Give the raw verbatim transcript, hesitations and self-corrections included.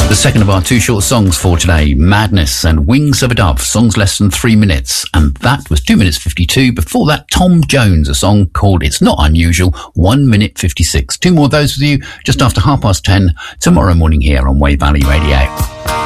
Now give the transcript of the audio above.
The second of our two short songs for today, Madness and Wings of a Dove, songs less than three minutes. And that was two minutes fifty-two. Before that, Tom Jones, a song called It's Not Unusual, one minute fifty-six. Two more of those with you just after half past ten tomorrow morning here on Wave Valley Radio.